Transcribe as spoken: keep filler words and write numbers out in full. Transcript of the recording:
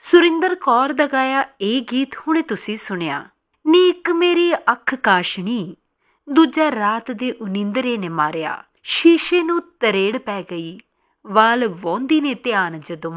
ਸੁਰਿੰਦਰ ਕੌਰ ਦਾ ਗਾਇਆ ਇਹ ਗੀਤ ਹੁਣੇ ਤੁਸੀਂ ਸੁਣਿਆ। ਨੀ ਇੱਕ ਮੇਰੀ ਅੱਖ ਕਾਸ਼ਣੀ, ਦੂਜਾ ਰਾਤ ਦੇ ਉਨੀਂਦਰੇ ਨੇ ਮਾਰਿਆ। ਸ਼ੀਸ਼ੇ ਨੂੰ ਤਰੇੜ ਪੈ ਗਈ, ਵਾਲ ਵਾਹੁੰਦੀ ਨੇ ਧਿਆਨ ਜਦੋਂ